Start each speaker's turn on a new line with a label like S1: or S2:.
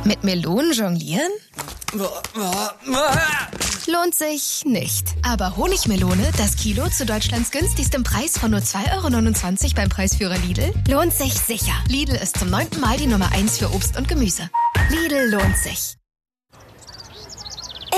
S1: Mit Melonen jonglieren? Lohnt sich nicht. Aber Honigmelone, das Kilo zu Deutschlands günstigstem Preis von nur 2,29 € beim Preisführer Lidl, lohnt sich sicher. Lidl ist zum 9. Mal die Nummer 1 für Obst und Gemüse. Lidl lohnt sich.